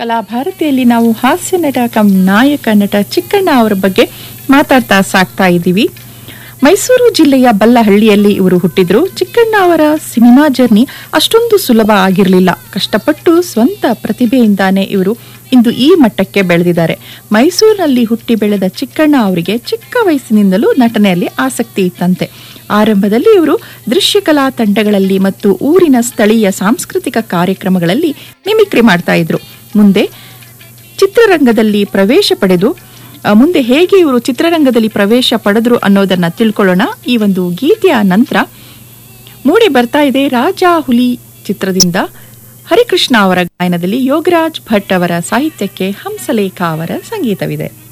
ಕಲಾಭಾರತಿಯಲ್ಲಿ ನಾವು ಹಾಸ್ಯ ನಟ ಕಂ ನಾಯಕ ನಟ ಚಿಕ್ಕಣ್ಣ ಅವರ ಬಗ್ಗೆ ಮಾತಾಡ್ತಾ ಸಾಕ್ತಾ ಇದ್ದೀವಿ. ಮೈಸೂರು ಜಿಲ್ಲೆಯ ಬಲ್ಲಹಳ್ಳಿಯಲ್ಲಿ ಇವರು ಹುಟ್ಟಿದ್ರು. ಚಿಕ್ಕಣ್ಣ ಅವರ ಸಿನಿಮಾ ಜರ್ನಿ ಅಷ್ಟೊಂದು ಸುಲಭ ಆಗಿರಲಿಲ್ಲ. ಕಷ್ಟಪಟ್ಟು ಸ್ವಂತ ಪ್ರತಿಭೆಯಿಂದಾನೇ ಇವರು ಇಂದು ಈ ಮಟ್ಟಕ್ಕೆ ಬೆಳೆದಿದ್ದಾರೆ. ಮೈಸೂರಿನಲ್ಲಿ ಹುಟ್ಟಿ ಬೆಳೆದ ಚಿಕ್ಕಣ್ಣ ಅವರಿಗೆ ಚಿಕ್ಕ ವಯಸ್ಸಿನಿಂದಲೂ ನಟನೆಯಲ್ಲಿ ಆಸಕ್ತಿ ಇತ್ತಂತೆ. ಆರಂಭದಲ್ಲಿ ಇವರು ದೃಶ್ಯಕಲಾ ತಂಡಗಳಲ್ಲಿ ಮತ್ತು ಊರಿನ ಸ್ಥಳೀಯ ಸಾಂಸ್ಕೃತಿಕ ಕಾರ್ಯಕ್ರಮಗಳಲ್ಲಿ ಮಿಮಿಕ್ರಿ ಮಾಡ್ತಾ ಇದ್ರು. ಮುಂದೆ ಹೇಗೆ ಇವರು ಚಿತ್ರರಂಗದಲ್ಲಿ ಪ್ರವೇಶ ಪಡೆದ್ರು ಅನ್ನೋದನ್ನ ತಿಳ್ಕೊಳ್ಳೋಣ. ಈ ಒಂದು ಗೀತೆಯ ನಂತರ ಮೂಡಿ ಬರ್ತಾ ಇದೆ ರಾಜಾ ಹುಲಿ ಚಿತ್ರದಿಂದ ಹರಿಕೃಷ್ಣ ಅವರ ಗಾಯನದಲ್ಲಿ ಯೋಗರಾಜ್ ಭಟ್ ಅವರ ಸಾಹಿತ್ಯಕ್ಕೆ ಹಂಸಲೇಖ ಅವರ ಸಂಗೀತವಿದೆ.